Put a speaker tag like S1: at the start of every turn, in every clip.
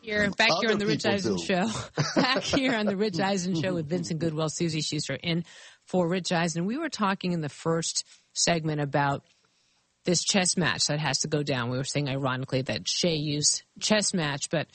S1: Back here on the Rich Eisen
S2: do.
S1: Show. Back here on the Rich Eisen Show with Vincent Goodwill, Susie Schuster in for Rich Eisen. We were talking in the first segment about this chess match that has to go down. We were saying ironically that Shea used chess match, but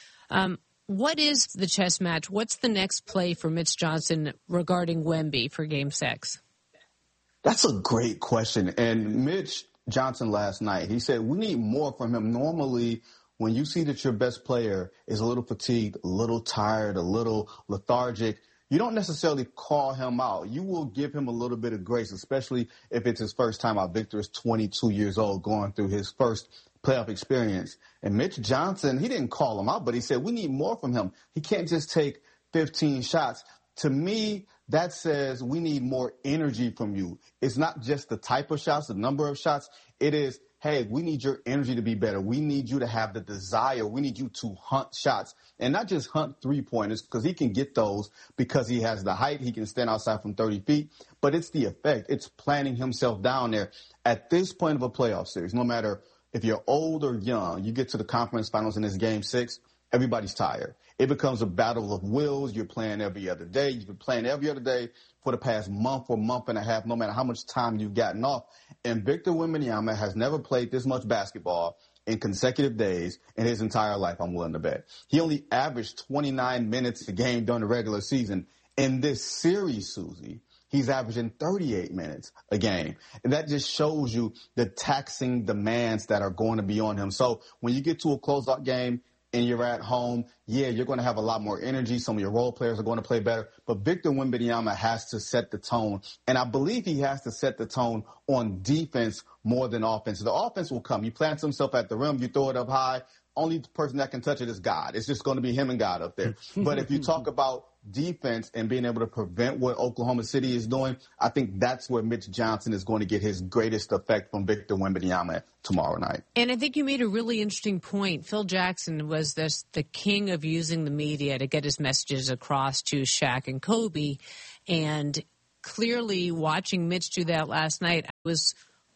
S1: what is the chess match? What's the next play for Mitch Johnson regarding Wemby for Game 6?
S2: That's a great question. And Mitch Johnson last night, he said we need more from him. Normally, when you see that your best player is a little fatigued, a little tired, a little lethargic, you don't necessarily call him out. You will give him a little bit of grace, especially if it's his first time out. Victor is 22 years old, going through his first playoff experience. And Mitch Johnson, he didn't call him out, but he said we need more from him. He can't just take 15 shots. To me, that says we need more energy from you. It's not just the type of shots, the number of shots. It is, hey, we need your energy to be better. We need you to have the desire. We need you to hunt shots and not just hunt three-pointers, because he can get those because he has the height. He can stand outside from 30 feet. But it's the effect. It's planting himself down there. At this point of a playoff series, no matter if you're old or young, you get to the conference finals in this Game 6, everybody's tired. It becomes a battle of wills. You're playing every other day. You've been playing every other day for the past month or month and a half, no matter how much time you've gotten off. And Victor Wembanyama has never played this much basketball in consecutive days in his entire life, I'm willing to bet. He only averaged 29 minutes a game during the regular season. In this series, Susie, he's averaging 38 minutes a game. And that just shows you the taxing demands that are going to be on him. So when you get to a closeout game, and you're at home, yeah, you're going to have a lot more energy. Some of your role players are going to play better. But Victor Wembanyama has to set the tone. And I believe he has to set the tone on defense more than offense. The offense will come. He plants himself at the rim. You throw it up high. Only person that can touch it is God. It's just going to be him and God up there. But if you talk about defense and being able to prevent what Oklahoma City is doing, I think that's where Mitch Johnson is going to get his greatest effect from Victor Wembanyama tomorrow night.
S1: And I think you made a really interesting point. Phil Jackson was the king of using the media to get his messages across to Shaq and Kobe. And clearly watching Mitch do that last night, I was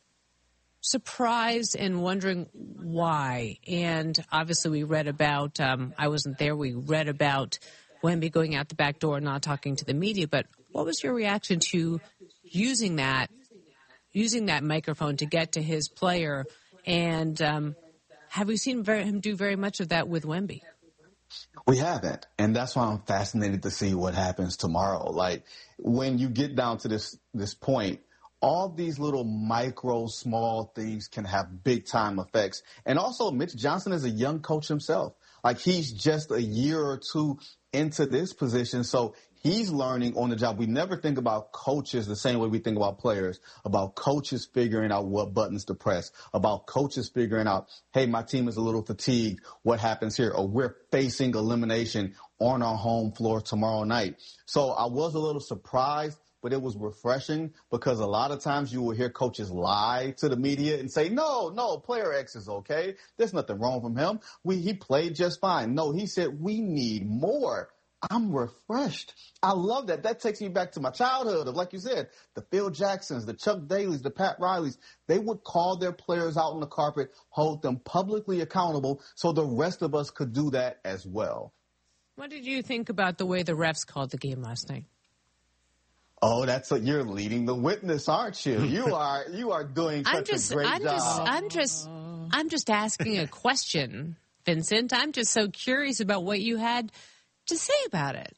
S1: surprised and wondering why. And obviously we read about, I wasn't there, we read about Wemby going out the back door, not talking to the media. But what was your reaction to using that microphone to get to his player? And have we seen him do very much of that with Wemby?
S2: We haven't. And that's why I'm fascinated to see what happens tomorrow. Like, when you get down to this point, all these little micro, small things can have big-time effects. And also, Mitch Johnson is a young coach himself. Like, he's just a year or two into this position, so he's learning on the job. We never think about coaches the same way we think about players, about coaches figuring out what buttons to press, about coaches figuring out, hey, my team is a little fatigued. What happens here? Or we're facing elimination on our home floor tomorrow night. So I was a little surprised, but it was refreshing, because a lot of times you will hear coaches lie to the media and say, no, player X is okay. There's nothing wrong with him. He played just fine. No, he said we need more. I'm refreshed. I love that. That takes me back to my childhood of, like you said, the Phil Jacksons, the Chuck Daly's, the Pat Rileys. They would call their players out on the carpet, hold them publicly accountable so the rest of us could do that as well.
S1: What did you think about the way the refs called the game last night?
S2: Oh, you're leading the witness, aren't you? You are doing such a great job.
S1: I'm just asking a question, Vincent. I'm just so curious about what you had to say about it.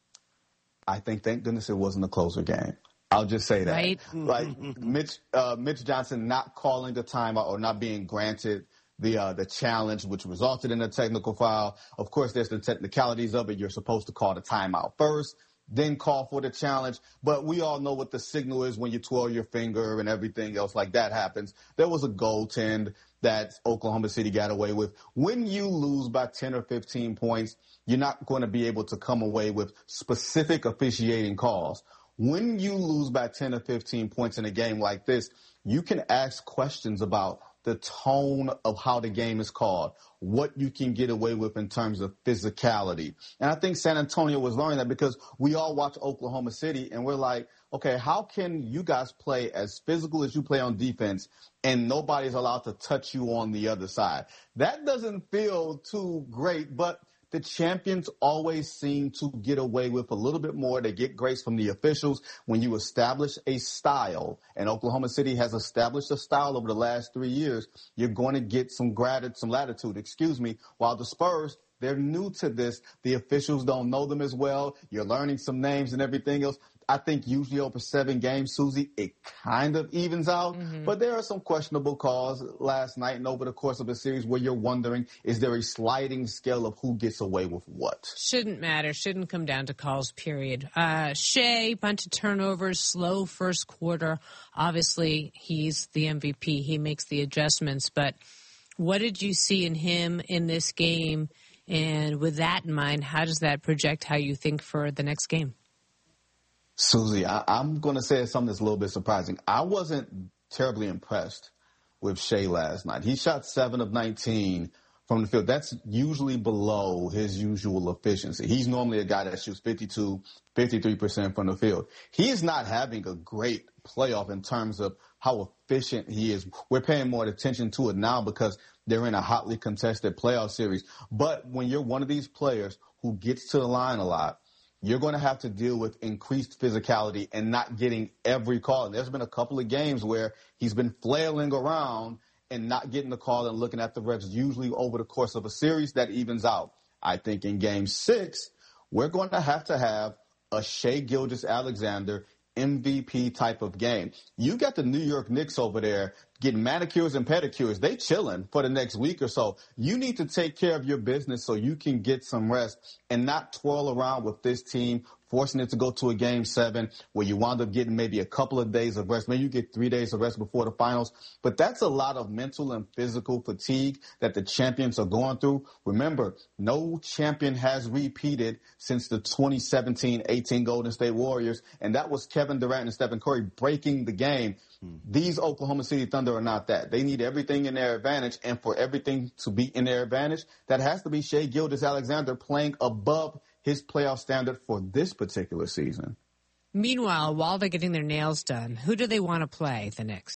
S2: I think, thank goodness it wasn't a closer game. I'll just say that.
S1: Right?
S2: Like Mitch Johnson not calling the timeout or not being granted the challenge, which resulted in a technical foul. Of course, there's the technicalities of it. You're supposed to call the timeout first, then call for the challenge. But we all know what the signal is when you twirl your finger and everything else like that happens. There was a goaltend that Oklahoma City got away with. When you lose by 10 or 15 points, you're not going to be able to come away with specific officiating calls. When you lose by 10 or 15 points in a game like this, you can ask questions about the tone of how the game is called, what you can get away with in terms of physicality. And I think San Antonio was learning that, because we all watch Oklahoma City and we're like, okay, how can you guys play as physical as you play on defense and nobody's allowed to touch you on the other side? That doesn't feel too great, but the champions always seem to get away with a little bit more. They get grace from the officials. When you establish a style, and Oklahoma City has established a style over the last 3 years, you're going to get some latitude, while the Spurs, they're new to this. The officials don't know them as well. You're learning some names and everything else. I think usually over 7 games, Susie, it kind of evens out. Mm-hmm. But there are some questionable calls last night and over the course of a series where you're wondering, is there a sliding scale of who gets away with what?
S1: Shouldn't matter. Shouldn't come down to calls, period. Shea, bunch of turnovers, slow first quarter. Obviously, he's the MVP. He makes the adjustments. But what did you see in him in this game? And with that in mind, how does that project how you think for the next game?
S2: Susie, I'm going to say something that's a little bit surprising. I wasn't terribly impressed with Shea last night. He shot 7 of 19 from the field. That's usually below his usual efficiency. He's normally a guy that shoots 52, 53% from the field. He is not having a great playoff in terms of how efficient he is. We're paying more attention to it now because they're in a hotly contested playoff series. But when you're one of these players who gets to the line a lot, you're going to have to deal with increased physicality and not getting every call. And there's been a couple of games where he's been flailing around and not getting the call and looking at the refs. Usually over the course of a series, that evens out. I think in Game 6, we're going to have a Shai Gilgeous-Alexander MVP type of game. You got the New York Knicks over there getting manicures and pedicures. They chilling for the next week or so. You need to take care of your business so you can get some rest and not twirl around with this team, forcing it to go to a Game 7 where you wind up getting maybe a couple of days of rest. Maybe you get 3 days of rest before the finals. But that's a lot of mental and physical fatigue that the champions are going through. Remember, no champion has repeated since the 2017-18 Golden State Warriors, and that was Kevin Durant and Stephen Curry breaking the game. These Oklahoma City Thunder are not that. They need everything in their advantage, and for everything to be in their advantage, that has to be Shai Gilgeous-Alexander playing above his playoff standard for this particular season.
S1: Meanwhile, while they're getting their nails done, who do they want to play the Knicks?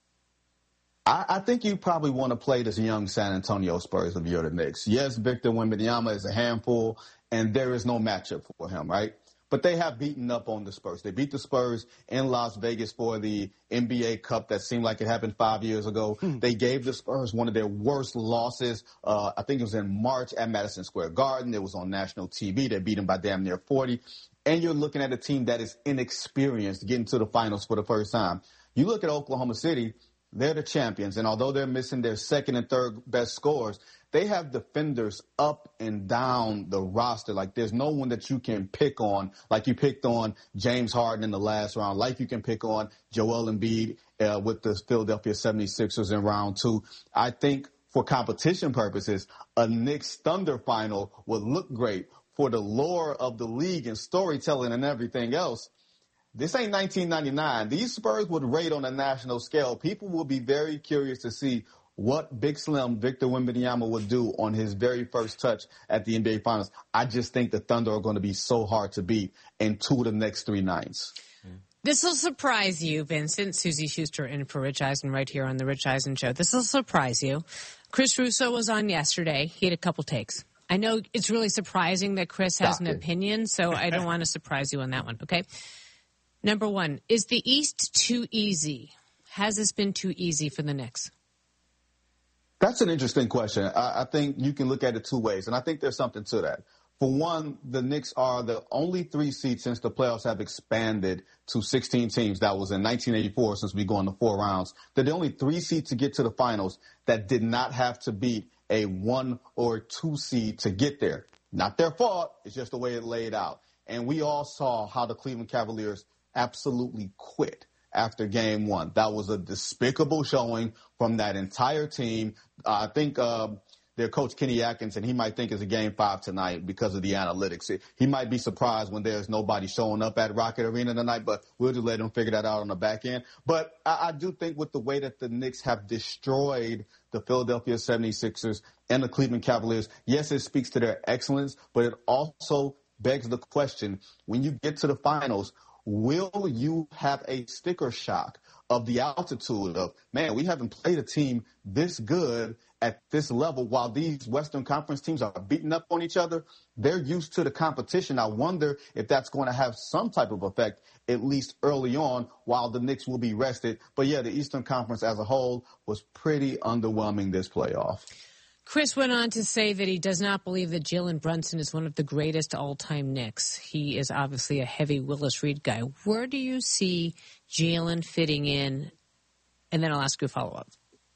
S2: I think you probably want to play this young San Antonio Spurs if you're the Knicks. Yes, Victor Wembanyama is a handful, and there is no matchup for him, right? But they have beaten up on the Spurs. They beat the Spurs in Las Vegas for the NBA Cup that seemed like it happened 5 years ago. They gave the Spurs one of their worst losses. I think it was in March at Madison Square Garden. It was on national TV. They beat them by damn near 40. And you're looking at a team that is inexperienced getting to the finals for the first time. You look at Oklahoma City, they're the champions. And although they're missing their second and third best scorers, they have defenders up and down the roster. Like, there's no one that you can pick on, like you picked on James Harden in the last round, like you can pick on Joel Embiid with the Philadelphia 76ers in round 2. I think for competition purposes, a Knicks Thunder final would look great. For the lore of the league and storytelling and everything else, this ain't 1999. These Spurs would rate on a national scale. People will be very curious to see what Big Slim Victor Wembanyama would do on his very first touch at the NBA Finals. I just think the Thunder are going to be so hard to beat in 2 of the next 3 nights.
S1: This will surprise you, Vincent. Susie Schuster in for Rich Eisen right here on The Rich Eisen Show. This will surprise you. Chris Russo was on yesterday. He had a couple takes. I know it's really surprising that Chris has an opinion, so I don't want to surprise you on that one, okay? Number 1, is the East too easy? Has this been too easy for the Knicks?
S2: That's an interesting question. I think you can look at it 2 ways, and I think there's something to that. For one, the Knicks are the only 3 seeds since the playoffs have expanded to 16 teams. That was in 1984 since we go into 4 rounds. They're the only 3 seeds to get to the finals that did not have to beat a 1 or 2 seed to get there. Not their fault. It's just the way it laid out. And we all saw how the Cleveland Cavaliers absolutely quit after Game 1. That was a despicable showing from that entire team. I think their coach, Kenny Atkinson, he might think it's a Game 5 tonight because of the analytics. He might be surprised when there's nobody showing up at Rocket Arena tonight, but we'll just let him figure that out on the back end. But I do think with the way that the Knicks have destroyed the Philadelphia 76ers and the Cleveland Cavaliers, yes, it speaks to their excellence, but it also begs the question, when you get to the finals, will you have a sticker shock of the altitude of, man, we haven't played a team this good at this level while these Western Conference teams are beating up on each other. They're used to the competition. I wonder if that's going to have some type of effect, at least early on, while the Knicks will be rested. But, yeah, the Eastern Conference as a whole was pretty underwhelming this playoff.
S1: Chris went on to say that he does not believe that Jalen Brunson is one of the greatest all-time Knicks. He is obviously a heavy Willis Reed guy. Where do you see Jalen fitting in? And then I'll ask you a follow-up.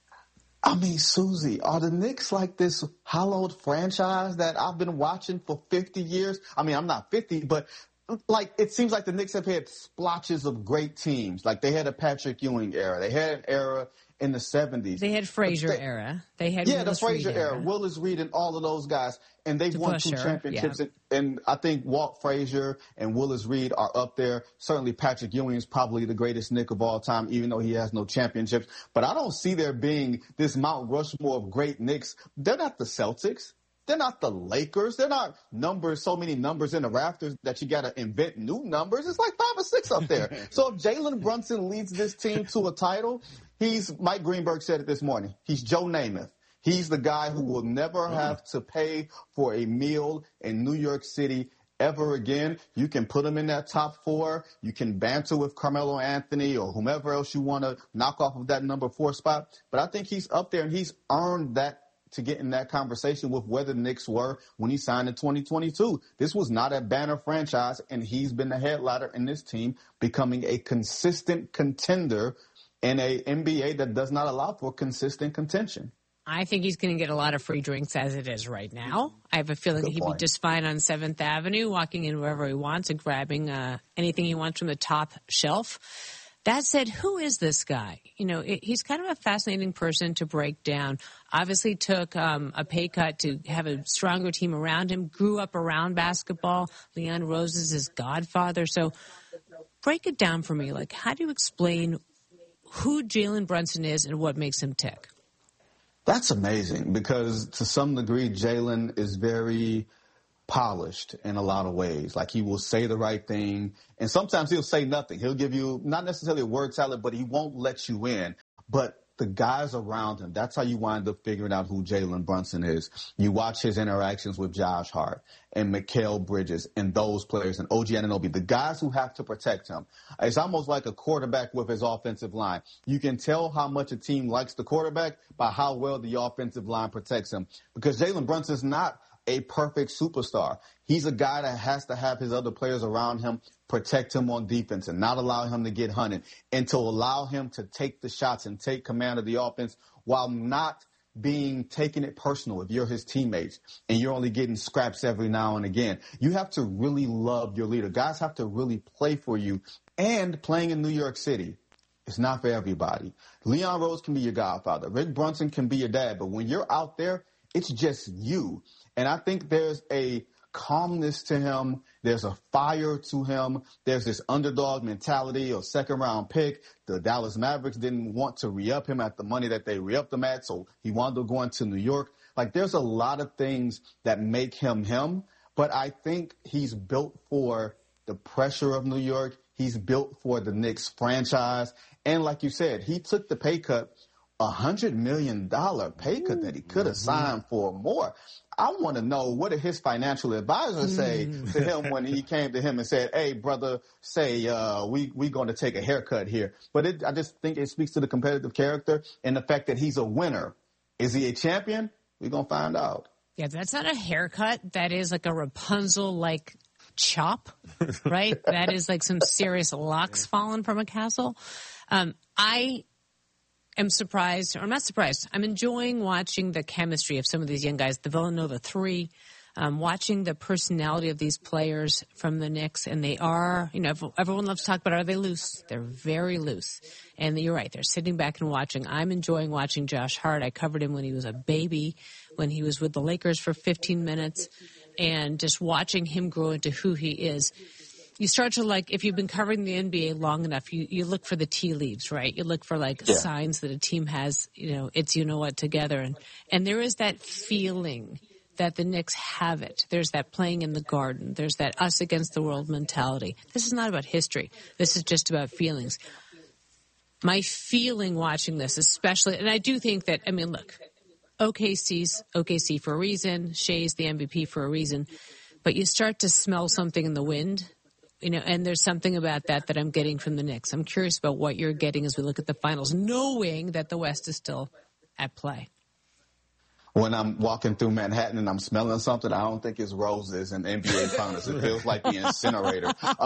S2: I mean, Susie, are the Knicks like this hallowed franchise that I've been watching for 50 years? I mean, I'm not 50, but like it seems like the Knicks have had splotches of great teams. Like they had a Patrick Ewing era. They had an era in the 70s.
S1: They had Frazier era. They had
S2: the Frazier era. Willis Reed and all of those guys. And they've won 2 championships. Yeah. And I think Walt Frazier and Willis Reed are up there. Certainly Patrick Ewing is probably the greatest Knick of all time, even though he has no championships. But I don't see there being this Mount Rushmore of great Knicks. They're not the Celtics. They're not the Lakers. They're not so many numbers in the rafters that you got to invent new numbers. It's like 5 or 6 up there. So if Jalen Brunson leads this team to a title, Mike Greenberg said it this morning, he's Joe Namath. He's the guy who will never have to pay for a meal in New York City ever again. You can put him in that top 4. You can banter with Carmelo Anthony or whomever else you want to knock off of that number 4 spot. But I think he's up there and he's earned that to get in that conversation with where the Knicks were when he signed in 2022. This was not a banner franchise, and he's been the headliner in this team, becoming a consistent contender in a NBA that does not allow for consistent contention.
S1: I think he's going to get a lot of free drinks as it is right now. I have a feeling he'd be just fine on 7th Avenue, walking in wherever he wants and grabbing anything he wants from the top shelf. That said, who is this guy? You know, he's kind of a fascinating person to break down. Obviously took a pay cut to have a stronger team around him, grew up around basketball. Leon Rose is his godfather. So break it down for me. Like, how do you explain who Jalen Brunson is and what makes him tick?
S2: That's amazing because to some degree, Jalen is very polished in a lot of ways. Like he will say the right thing, and sometimes he'll say nothing. He'll give you not necessarily a word salad, but he won't let you in. But the guys around him, that's how you wind up figuring out who Jalen Brunson is. You watch his interactions with Josh Hart and Mikal Bridges and those players and OG Anunoby, the guys who have to protect him. It's almost like a quarterback with his offensive line. You can tell how much a team likes the quarterback by how well the offensive line protects him, because Jalen Brunson's not a perfect superstar. He's a guy that has to have his other players around him protect him on defense and not allow him to get hunted, and to allow him to take the shots and take command of the offense while not taking it personal if you're his teammates and you're only getting scraps every now and again. You have to really love your leader. Guys have to really play for you. And playing in New York City, it's not for everybody. Leon Rose can be your godfather. Rick Brunson can be your dad. But when you're out there, it's just you. And I think there's a calmness to him. There's a fire to him. There's this underdog mentality or second-round pick. The Dallas Mavericks didn't want to re-up him at the money that they re-upped him at, so he wound up going to New York. Like, there's a lot of things that make him him, but I think he's built for the pressure of New York. He's built for the Knicks franchise. And like you said, he took the pay cut, $100 million pay cut that he could have signed for more. I want to know, what did his financial advisor say to him when he came to him and said, hey, brother, we going to take a haircut here. But I just think it speaks to the competitive character and the fact that he's a winner. Is he a champion? We're going to find out. Yeah,
S1: that's not a haircut. That is like a Rapunzel-like chop, right? That is like some serious locks falling from a castle. I am surprised, or I'm not surprised. I'm enjoying watching the chemistry of some of these young guys, the Villanova Three, watching the personality of these players from the Knicks. And they are, everyone loves to talk about, are they loose? They're very loose. And you're right, they're sitting back and watching. I'm enjoying watching Josh Hart. I covered him when he was a baby, when he was with the Lakers for 15 minutes, and just watching him grow into who he is. You start to, if you've been covering the NBA long enough, you look for the tea leaves, right? You look for, signs that a team has, it's what together. And there is that feeling that the Knicks have it. There's that playing in the Garden. There's that us against the world mentality. This is not about history. This is just about feelings. my feeling watching this, especially, and I do think that, I mean, look, OKC's OKC for a reason. Shea's the MVP for a reason. But you start to smell something in the wind, and there's something about that I'm getting from the Knicks. I'm curious about what you're getting as we look at the finals, knowing that the West is still at play.
S2: When I'm walking through Manhattan and I'm smelling something, I don't think it's roses and NBA Finals. It feels like the incinerator.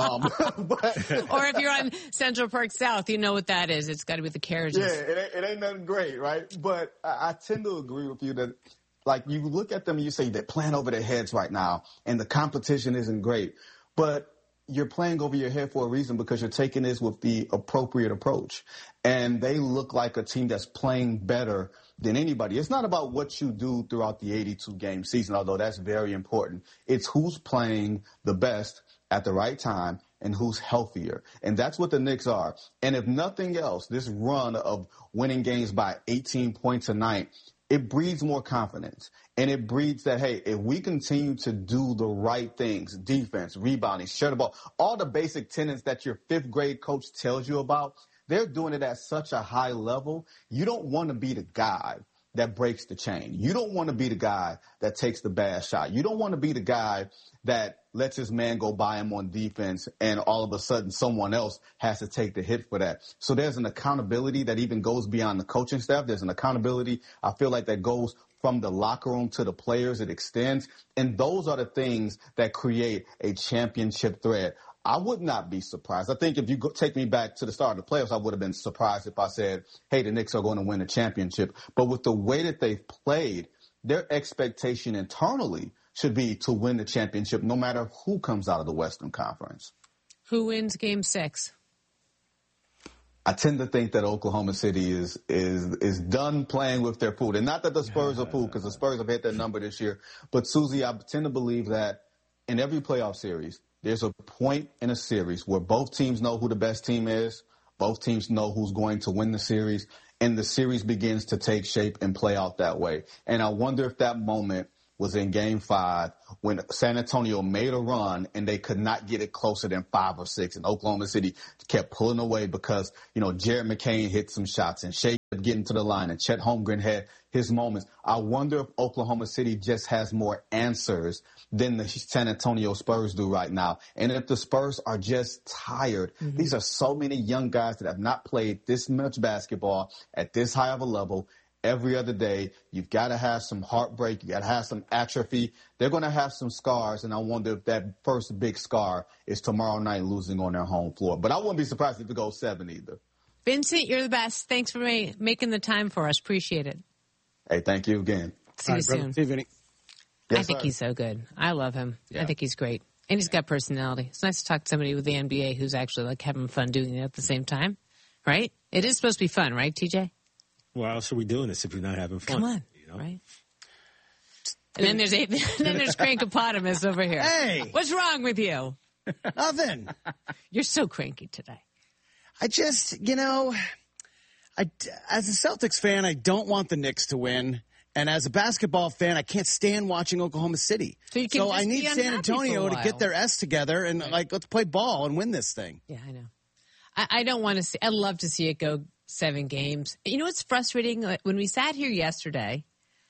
S1: Or if you're on Central Park South, you know what that is. It's got to be the carriages.
S2: Yeah, it ain't nothing great, right? But I tend to agree with you that, like, you look at them and you say they're playing over their heads right now, and the competition isn't great. But you're playing over your head for a reason, because you're taking this with the appropriate approach. And they look like a team that's playing better than anybody. It's not about what you do throughout the 82-game season, although that's very important. It's who's playing the best at the right time and who's healthier. And that's what the Knicks are. And if nothing else, this run of winning games by 18 points a night, it breeds more confidence. And it breeds that, hey, if we continue to do the right things, defense, rebounding, share the ball, all the basic tenets that your fifth grade coach tells you about, they're doing it at such a high level. You don't want to be the guy that breaks the chain. You don't want to be the guy that takes the bad shot. You don't want to be the guy that lets his man go by him on defense and all of a sudden someone else has to take the hit for that. So there's an accountability that even goes beyond the coaching staff. There's an accountability, I feel like, that goes from the locker room to the players. It extends. And those are the things that create a championship thread. I would not be surprised. I think if you take me back to the start of the playoffs, I would have been surprised if I said, hey, the Knicks are going to win a championship. But with the way that they've played, their expectation internally should be to win the championship no matter who comes out of the Western Conference.
S1: Who wins Game 6?
S2: I tend to think that Oklahoma City is done playing with their food. And not that the Spurs are food, because the Spurs have hit their number this year. But, Susie, I tend to believe that in every playoff series, there's a point in a series where both teams know who the best team is, both teams know who's going to win the series, and the series begins to take shape and play out that way. And I wonder if that moment was in Game 5 when San Antonio made a run and they could not get it closer than 5 or 6, and Oklahoma City kept pulling away because, Jared McCain hit some shots and Shea kept getting to the line and Chet Holmgren had his moments. I wonder if Oklahoma City just has more answers than the San Antonio Spurs do right now. And if the Spurs are just tired, these are so many young guys that have not played this much basketball at this high of a level. Every other day, you've got to have some heartbreak. You got to have some atrophy. They're going to have some scars, and I wonder if that first big scar is tomorrow night losing on their home floor. But I wouldn't be surprised if it goes 7 either.
S1: Vincent, you're the best. Thanks for making the time for us. Appreciate it.
S2: Hey, thank you again.
S1: See you soon.
S3: See you, Vinny.
S2: Yes,
S1: I think
S2: sir.
S1: he's so good. I love him.
S2: Yeah.
S1: I think he's great. And he's got personality. It's nice to talk to somebody with the NBA who's actually like having fun doing it at the same time, right? It is supposed to be fun, right, TJ?
S3: Why else are we doing this if you're not having fun?
S1: Come on, right? And then there's Crankopotamus over here.
S4: Hey!
S1: What's wrong with you?
S4: Nothing.
S1: You're so cranky today.
S4: I just, as a Celtics fan, I don't want the Knicks to win. And as a basketball fan, I can't stand watching Oklahoma City.
S1: So
S4: I need
S1: be
S4: San
S1: unhappy for
S4: Antonio
S1: a
S4: to
S1: while.
S4: get their S together and, let's play ball and win this thing.
S1: Yeah, I know. I don't want to see – I'd love to see it go 7 games. You know what's frustrating? When we sat here yesterday,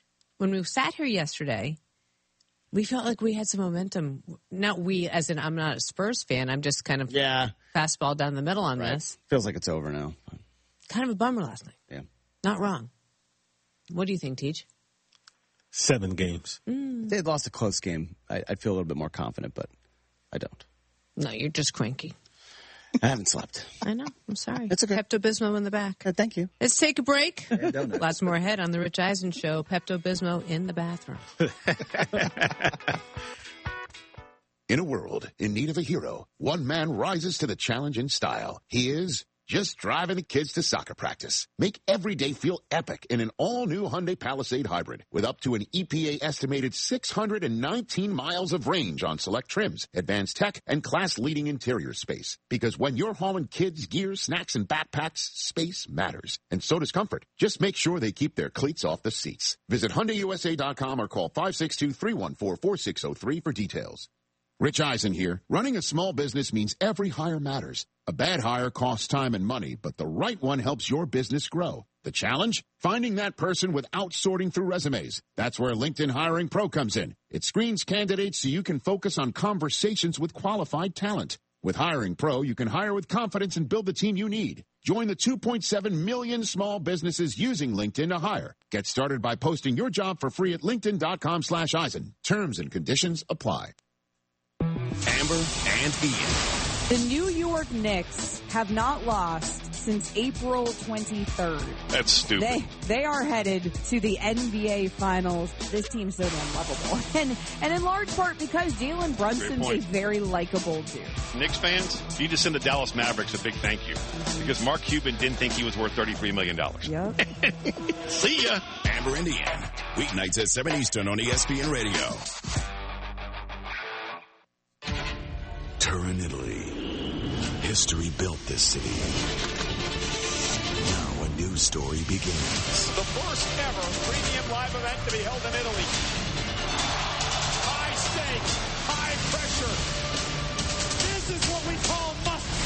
S1: we felt like we had some momentum. Not we, as in I'm not a Spurs fan. I'm just kind of fastball down the middle on this.
S4: Feels like it's over now.
S1: Kind of a bummer last night.
S4: Yeah.
S1: Not wrong. What do you think, Teach?
S3: 7 games.
S4: If they had lost a close game, I'd feel a little bit more confident, but I don't.
S1: No, you're just cranky.
S4: I haven't slept.
S1: I know. I'm sorry.
S4: It's okay.
S1: Pepto-Bismol in the back.
S4: Thank you.
S1: Let's take a break. Lots more ahead on The Rich Eisen Show. Pepto-Bismol in the bathroom.
S5: In a world in need of a hero, one man rises to the challenge in style. He is just driving the kids to soccer practice. Make every day feel epic in an all-new Hyundai Palisade Hybrid with up to an EPA-estimated 619 miles of range on select trims, advanced tech, and class-leading interior space. Because when you're hauling kids, gear, snacks, and backpacks, space matters. And so does comfort. Just make sure they keep their cleats off the seats. Visit HyundaiUSA.com or call 562-314-4603 for details. Rich Eisen here. Running a small business means every hire matters. A bad hire costs time and money, but the right one helps your business grow. The challenge? Finding that person without sorting through resumes. That's where LinkedIn Hiring Pro comes in. It screens candidates so you can focus on conversations with qualified talent. With Hiring Pro, you can hire with confidence and build the team you need. Join the 2.7 million small businesses using LinkedIn to hire. Get started by posting your job for free at linkedin.com/Eisen. Terms and conditions apply.
S6: Amber and Ian.
S7: The New York Knicks have not lost since April 23rd.
S6: That's stupid.
S7: They are headed to the NBA Finals. This team's so damn lovable. And in large part because Jalen Brunson's a very likable dude.
S6: Knicks fans, you just send the Dallas Mavericks a big thank you. Because Mark Cuban didn't think he was worth $33 million.
S7: Yep.
S6: See ya.
S8: Amber and Ian. Weeknights at 7 Eastern on ESPN Radio. Turin, Italy. History built this city. Now a new story begins.
S9: The first ever premium live event to be held in Italy. High stakes, high pressure. This is what we call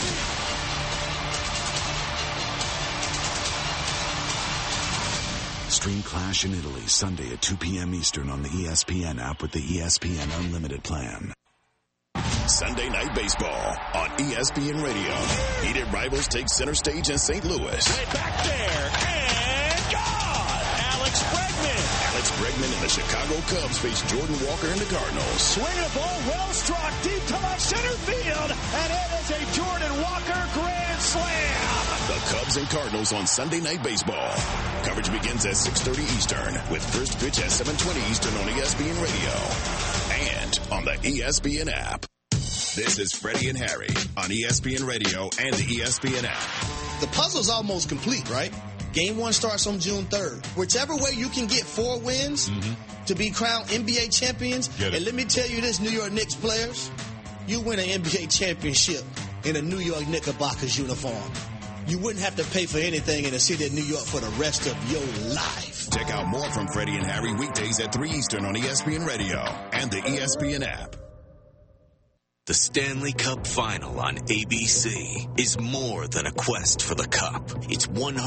S9: must see.
S8: Stream Clash in Italy Sunday at 2 p.m. Eastern on the ESPN app with the ESPN Unlimited plan. Sunday Night Baseball on ESPN Radio. Heated rivals take center stage in St. Louis.
S9: Way back there, and gone! Alex
S8: Bregman and the Chicago Cubs face Jordan Walker and the Cardinals.
S9: Swing a ball, well struck, deep to left center field, and it is a Jordan Walker grand slam!
S8: The Cubs and Cardinals on Sunday Night Baseball. Coverage begins at 6:30 Eastern, with first pitch at 7:20 Eastern on ESPN Radio and on the ESPN app. This is Freddie and Harry on ESPN Radio and the ESPN app.
S10: The puzzle's almost complete, right? Game 1 starts on June 3rd. Whichever way you can get 4 wins to be crowned NBA champions, and let me tell you this, New York Knicks players, you win an NBA championship in a New York Knickerbockers uniform. You wouldn't have to pay for anything in the city of New York for the rest of your life.
S8: Check out more from Freddie and Harry weekdays at 3 Eastern on ESPN Radio and the ESPN app.
S11: The Stanley Cup Final on ABC is more than a quest for the cup. It's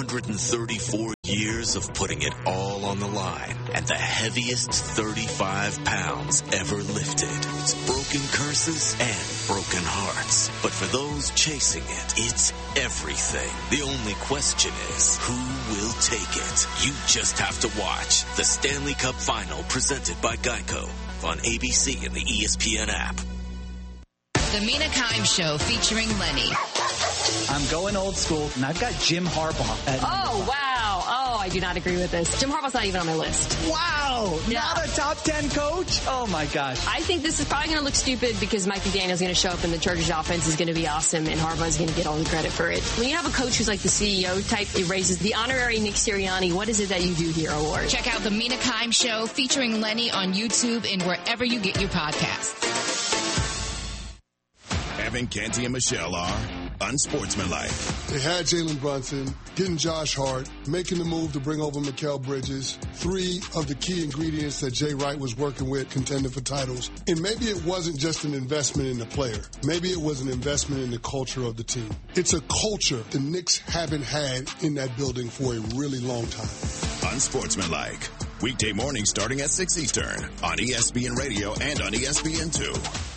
S11: 134 years of putting it all on the line and the heaviest 35 pounds ever lifted. It's broken curses and broken hearts. But for those chasing it, it's everything. The only question is, who will take it? You just have to watch the Stanley Cup Final presented by Geico on ABC and the ESPN app.
S12: The Mina Kimes Show featuring Lenny.
S13: I'm going old school, and I've got Jim Harbaugh.
S14: Oh, wow. Oh, I do not agree with this. Jim Harbaugh's not even on my list.
S13: Wow. Yeah. Not a top 10 coach? Oh, my gosh.
S14: I think this is probably going to look stupid because Mike McDaniel's going to show up and the Chargers offense is going to be awesome and Harbaugh's going to get all the credit for it. When you have a coach who's like the CEO type, it raises the honorary Nick Sirianni, what is it that you do here award.
S12: Check out the Mina Kimes Show featuring Lenny on YouTube and wherever you get your podcasts.
S8: Evan, Canty, and Michelle are unsportsmanlike.
S15: They had Jalen Brunson, getting Josh Hart, making the move to bring over Mikal Bridges, 3 of the key ingredients that Jay Wright was working with, contending for titles. And maybe it wasn't just an investment in the player. Maybe it was an investment in the culture of the team. It's a culture the Knicks haven't had in that building for a really long time.
S8: Unsportsmanlike. Weekday morning starting at 6 Eastern on ESPN Radio and on ESPN2.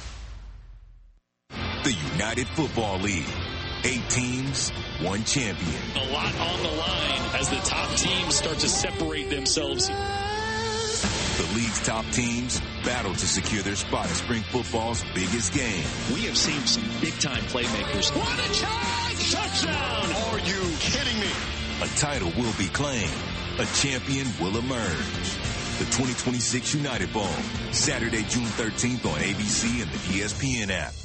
S11: The United Football League. 8 teams, 1 champion.
S16: A lot on the line as the top teams start to separate themselves.
S11: The league's top teams battle to secure their spot in spring football's biggest game.
S16: We have seen some big-time playmakers.
S9: What a charge! Touchdown!
S6: Are you kidding me?
S11: A title will be claimed. A champion will emerge. The 2026 United Bowl, Saturday, June 13th on ABC and the ESPN app.